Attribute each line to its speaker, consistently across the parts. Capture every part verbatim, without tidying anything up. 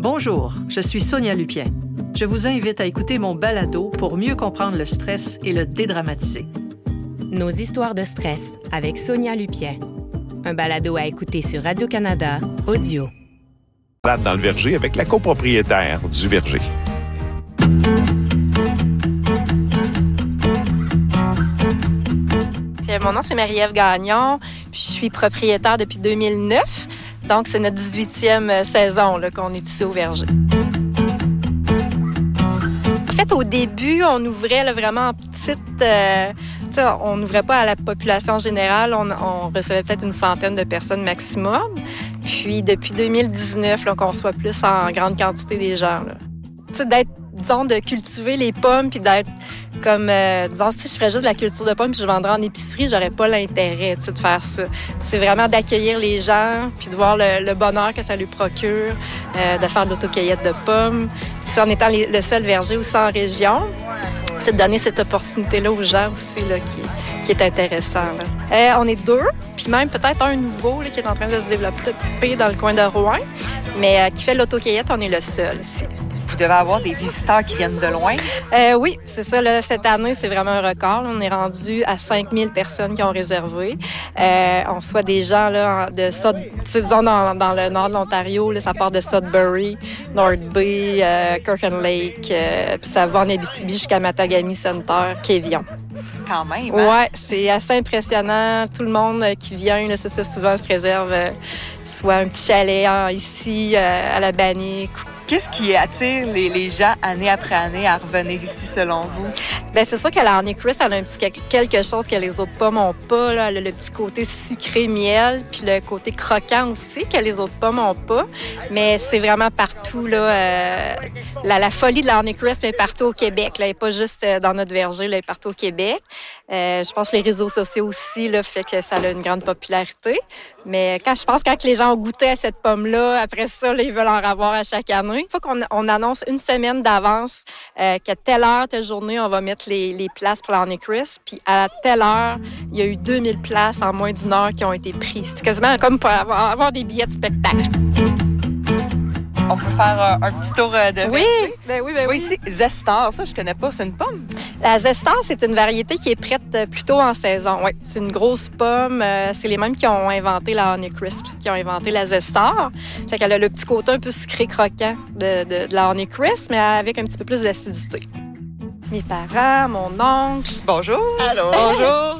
Speaker 1: Bonjour, je suis Sonia Lupien. Je vous invite à écouter mon balado pour mieux comprendre le stress et le dédramatiser.
Speaker 2: Nos histoires de stress avec Sonia Lupien. Un balado à écouter sur Radio-Canada Audio.
Speaker 3: Dans le verger avec la copropriétaire du verger.
Speaker 4: Mon nom, c'est Marie-Ève Gagnon, puis je suis propriétaire depuis deux mille neuf. Donc, c'est notre dix-huitième saison là, qu'on est ici au verger. En fait, au début, on ouvrait là, vraiment en petite... Euh, tu sais, on n'ouvrait pas à la population générale. On, on recevait peut-être une centaine de personnes maximum. Puis, depuis deux mille dix-neuf, là, qu'on reçoit plus en grande quantité des gens. Là. Tu sais, d'être, disons, de cultiver les pommes puis d'être comme, euh, disons, si je ferais juste de la culture de pommes puis je vendrais en épicerie, j'aurais pas l'intérêt, tu sais, de faire ça. C'est vraiment d'accueillir les gens puis de voir le, le bonheur que ça lui procure, euh, de faire de l'autocueillette de pommes. Puis, en étant les, le seul verger aussi en région, c'est de donner cette opportunité-là aux gens aussi, là, qui, qui est intéressant. Là. Euh, on est deux, puis même peut-être un nouveau là, qui est en train de se développer dans le coin de Rouen, mais euh, qui fait l'autocueillette, on est le seul ici.
Speaker 5: Vous devez avoir des visiteurs qui viennent de loin?
Speaker 4: Euh, oui, c'est ça. Là, cette année, c'est vraiment un record. Là, on est rendu à cinq mille personnes qui ont réservé. Euh, on reçoit des gens là, de Sud, disons dans, dans le nord de l'Ontario. Là, ça part de Sudbury, North Bay, euh, Kirkland Lake, euh, puis ça va en Abitibi jusqu'à Matagami Center, Quévillon.
Speaker 5: Quand même, hein?
Speaker 4: Ouais, c'est assez impressionnant. Tout le monde qui vient, là, c'est ça, souvent se réserve euh, soit un petit chalet hein, ici, euh, à la Bannique.
Speaker 5: Qu'est-ce qui attire les, les gens année après année à revenir ici, selon vous? Bien,
Speaker 4: c'est sûr que la Honeycrisp, elle a un petit quelque chose que les autres pommes n'ont pas. Là. Elle a le petit côté sucré-miel, puis le côté croquant aussi que les autres pommes n'ont pas. Mais c'est vraiment partout. Là, euh, la, la folie de la Honeycrisp est partout au Québec. Là. Elle n'est pas juste dans notre verger, là, elle est partout au Québec. Euh, je pense que les réseaux sociaux aussi là, fait que ça a une grande popularité. Mais quand je pense quand les gens ont goûté à cette pomme-là, après ça, là, ils veulent en avoir à chaque année. Il faut qu'on on annonce une semaine d'avance euh, qu'à telle heure, telle journée, on va mettre les, les places pour la Honeycrisp. Puis à telle heure, il y a eu deux mille places en moins d'une heure qui ont été prises. C'est quasiment comme pour avoir, avoir des billets de spectacle.
Speaker 5: On peut faire euh, un petit tour euh, de...
Speaker 4: Oui, ben oui, ben
Speaker 5: oui.
Speaker 4: ici,
Speaker 5: Zestar, ça, je connais pas. C'est une pomme?
Speaker 4: La Zestar, c'est une variété qui est prête plutôt en saison. Oui, c'est une grosse pomme. Euh, c'est les mêmes qui ont inventé la Honeycrisp, qui ont inventé la Zestar. Fait qu'elle a le petit côté un peu sucré croquant de, de, de la Honeycrisp, mais avec un petit peu plus d'acidité. Mes parents, mon oncle.
Speaker 5: Bonjour.
Speaker 6: Allô.
Speaker 5: Bonjour.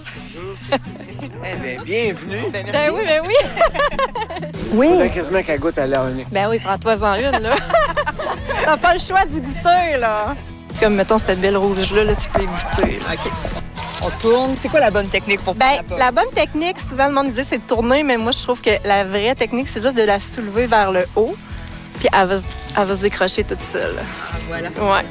Speaker 6: Eh bien, bienvenue.
Speaker 4: Ben, ben oui, ben oui. Oui.
Speaker 6: Il faudrait quasiment qu'elle goûte à la Honeycrisp.
Speaker 4: Ben oui, prends-toi-en une, là. T'as pas le choix d'y goûter, là. Comme, mettons, cette belle rouge-là, là, tu peux y goûter. Là.
Speaker 5: OK. On tourne. C'est quoi la bonne technique pour
Speaker 4: ben,
Speaker 5: la pomme?
Speaker 4: La bonne technique, souvent, le monde dit c'est de tourner, mais moi, je trouve que la vraie technique, c'est juste de la soulever vers le haut, puis elle va, elle va se décrocher toute seule.
Speaker 5: Ah, voilà.
Speaker 4: Ouais.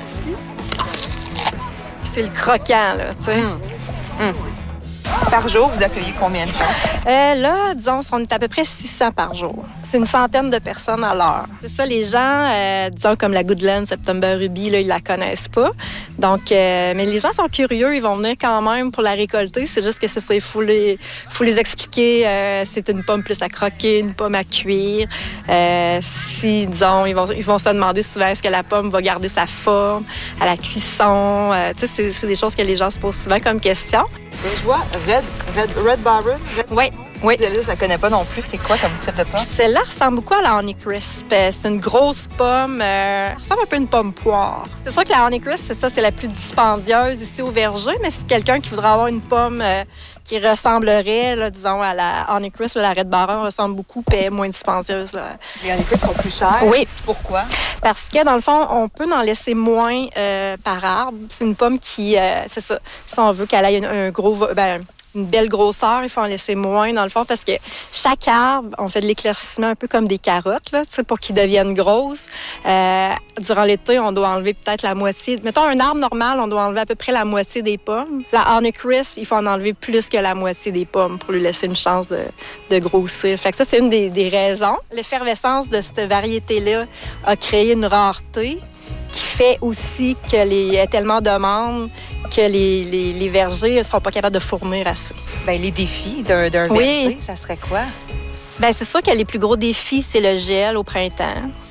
Speaker 4: C'est le croquant, là, tu sais.
Speaker 5: Mmh. Mmh. Par jour, vous accueillez combien de gens?
Speaker 4: Euh, là, disons, on est à peu près six cents par jour. C'est une centaine de personnes à l'heure. C'est ça, les gens, euh, disons, comme la Goodland, September Ruby, là, ils la connaissent pas. Donc, euh, mais les gens sont curieux, ils vont venir quand même pour la récolter. C'est juste que c'est ça, il faut les, faut les expliquer. Euh, c'est une pomme plus à croquer, une pomme à cuire. Euh, si, disons, ils vont, ils vont se demander souvent est-ce que la pomme va garder sa forme à la cuisson. Euh, tu sais, c'est, c'est des choses que les gens se posent souvent comme question.
Speaker 5: Je vois Red, Red, Red Baron.
Speaker 4: Oui. Oui.
Speaker 5: Là, je la connais pas non plus. C'est quoi comme type de pomme?
Speaker 4: Celle-là ressemble beaucoup à la Honeycrisp. C'est une grosse pomme. Euh, ça ressemble un peu à une pomme poire. C'est sûr que la Honeycrisp, c'est ça, c'est la plus dispendieuse ici au verger, mais c'est quelqu'un qui voudrait avoir une pomme euh, qui ressemblerait, là, disons, à la Honeycrisp. La Red Baron ressemble beaucoup, puis est moins dispendieuse. Là.
Speaker 5: Les Honeycrisp sont plus chères?
Speaker 4: Oui.
Speaker 5: Pourquoi?
Speaker 4: Parce que, dans le fond, on peut en laisser moins euh, par arbre. C'est une pomme qui, euh, c'est ça, si on veut qu'elle ait un, un gros... Ben, une belle grosseur, il faut en laisser moins, dans le fond, parce que chaque arbre, on fait de l'éclaircissement un peu comme des carottes, là, pour qu'ils deviennent grosses. Euh, durant l'été, on doit enlever peut-être la moitié. Mettons, un arbre normal, on doit enlever à peu près la moitié des pommes. La Honeycrisp, il faut en enlever plus que la moitié des pommes pour lui laisser une chance de, de grossir. Fait que ça, c'est une des, des raisons. L'effervescence de cette variété-là a créé une rareté qui fait aussi que les, y a tellement de demandes que les, les, les vergers ne seront pas capables de fournir assez.
Speaker 5: Bien, les défis d'un, d'un
Speaker 4: oui.
Speaker 5: verger, ça serait quoi?
Speaker 4: Bien, c'est sûr que les plus gros défis, c'est le gel au printemps.